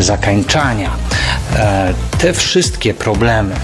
zakańczania. Te wszystkie problemy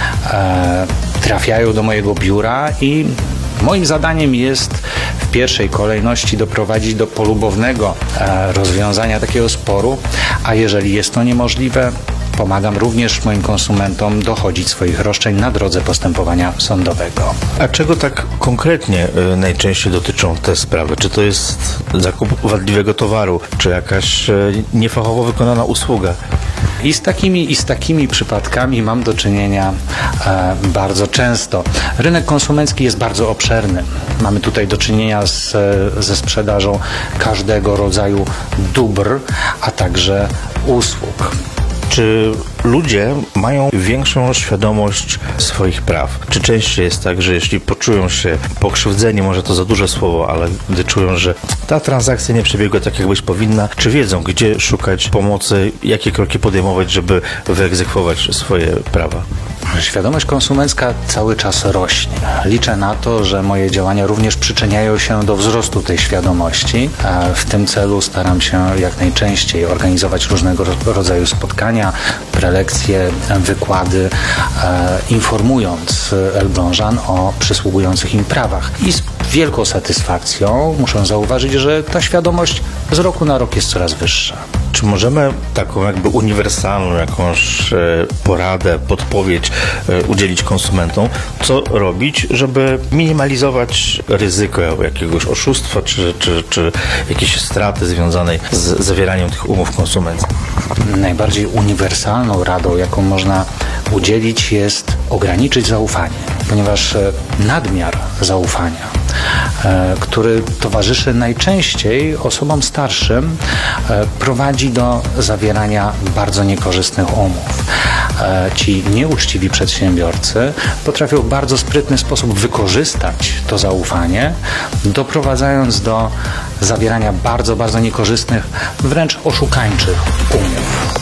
trafiają do mojego biura i moim zadaniem jest w pierwszej kolejności doprowadzić do polubownego rozwiązania takiego sporu, a jeżeli jest to niemożliwe, pomagam również moim konsumentom dochodzić swoich roszczeń na drodze postępowania sądowego. A czego tak konkretnie najczęściej dotyczą te sprawy? Czy to jest zakup wadliwego towaru, czy jakaś niefachowo wykonana usługa? I z takimi przypadkami mam do czynienia bardzo często. Rynek konsumencki jest bardzo obszerny. Mamy tutaj do czynienia ze sprzedażą każdego rodzaju dóbr, a także usług. Czy ludzie mają większą świadomość swoich praw? Czy częściej jest tak, że jeśli poczują się pokrzywdzeni, może to za duże słowo, ale gdy czują, że ta transakcja nie przebiegła tak, jak być powinna, czy wiedzą, gdzie szukać pomocy, jakie kroki podejmować, żeby wyegzekwować swoje prawa? Świadomość konsumencka cały czas rośnie. Liczę na to, że moje działania również przyczyniają się do wzrostu tej świadomości. W tym celu staram się jak najczęściej organizować różnego rodzaju spotkania, prelekcje, wykłady, informując Elblążan o przysługujących im prawach. I z wielką satysfakcją muszę zauważyć, że ta świadomość z roku na rok jest coraz wyższa. Czy możemy taką jakby uniwersalną jakąś poradę, podpowiedź udzielić konsumentom? Co robić, żeby minimalizować ryzyko jakiegoś oszustwa czy jakiejś straty związanej z zawieraniem tych umów konsumenckich? Najbardziej uniwersalną radą, jaką można udzielić, jest ograniczyć zaufanie, ponieważ nadmiar zaufania, który towarzyszy najczęściej osobom starszym, prowadzi do zawierania bardzo niekorzystnych umów. Ci nieuczciwi przedsiębiorcy potrafią w bardzo sprytny sposób wykorzystać to zaufanie, doprowadzając do zawierania bardzo, bardzo niekorzystnych, wręcz oszukańczych umów.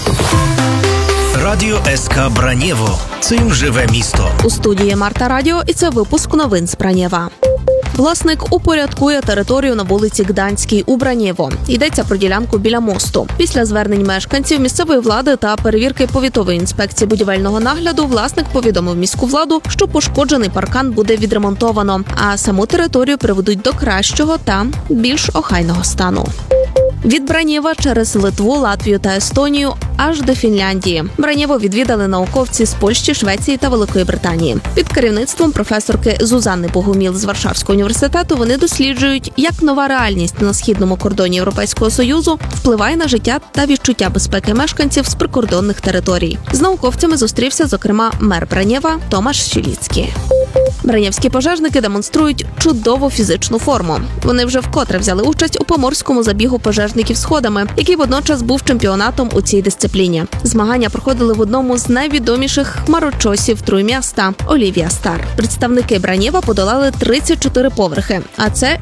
Радіо СК Бранєво. Цим живе місто. У студії Марта Радіо, і це випуск новин з Бранєва. Власник упорядкує територію на вулиці Гданській у Бранєво. Йдеться про ділянку біля мосту. Після звернень мешканців, місцевої влади та перевірки повітової інспекції будівельного нагляду власник повідомив міську владу, що пошкоджений паркан буде відремонтовано, а саму територію приведуть до кращого та більш охайного стану. Від Бранєва через Литву, Латвію та Естонію аж до Фінляндії. Бранєво відвідали науковці з Польщі, Швеції та Великої Британії. Під керівництвом професорки Зузанни Богоміл з Варшавського університету вони досліджують, як нова реальність на східному кордоні Європейського Союзу впливає на життя та відчуття безпеки мешканців з прикордонних територій. З науковцями зустрівся, зокрема, мер Бранєва Томаш Щіліцький. Бранєвські пожежники демонструють чудову фізичну форму. Вони вже вкотре взяли участь у поморському забігу пожежників сходами, який водночас був чемпіонатом у цій дисципліні. Змагання проходили в одному з найвідоміших хмарочосів Труйміста – Олівія Стар. Представники Бранєва подолали 34 поверхи, а це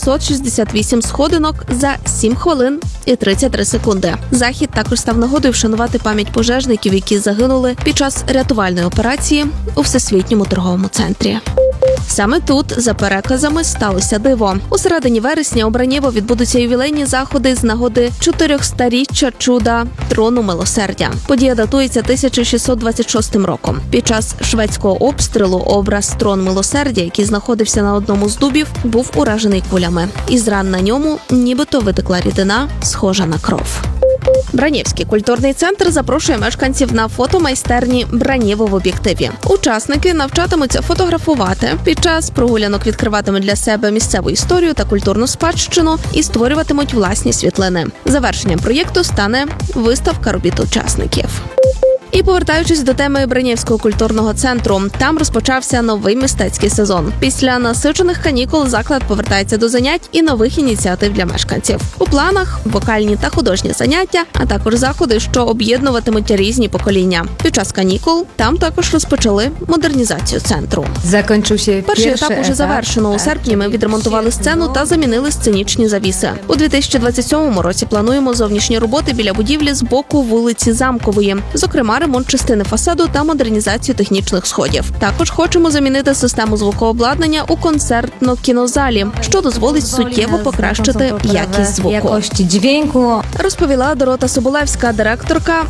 768 сходинок за 7 хвилин і 33 секунди. Захід також став нагодою вшанувати пам'ять пожежників, які загинули під час рятувальної операції у Всесвітньому торговому центрі. Саме тут, за переказами, сталося диво. У середині вересня у Бранєво відбудуться ювілейні заходи з нагоди 400-річчя чуда Трону Милосердя. Подія датується 1626 роком. Під час шведського обстрілу образ Трон Милосердя, який знаходився на одному з дубів, був уражений кулями. Із ран на ньому нібито витекла рідина, схожа на кров. Бранєвський культурний центр запрошує мешканців на фотомайстерні «Бранєво в об'єктиві». Учасники навчатимуться фотографувати, під час прогулянок відкриватимуть для себе місцеву історію та культурну спадщину і створюватимуть власні світлини. Завершенням проєкту стане виставка робіт учасників. І повертаючись до теми Бранєвського культурного центру, там розпочався новий мистецький сезон. Після насичених канікул заклад повертається до занять і нових ініціатив для мешканців. У планах – вокальні та художні заняття, а також заходи, що об'єднуватимуть різні покоління. Під час канікул там також розпочали модернізацію центру. Перший етап уже завершено. У серпні ми відремонтували сцену та замінили сценічні завіси. У 2027 році плануємо зовнішні роботи біля будівлі з боку вулиці Замкової. Зокрема, ремонт частини фасаду та модернізацію технічних сходів. Також хочемо замінити систему звукообладнання у концертно-кінозалі, що дозволить суттєво покращити якість звуку. Розповіла Дорота Соболевська, директорка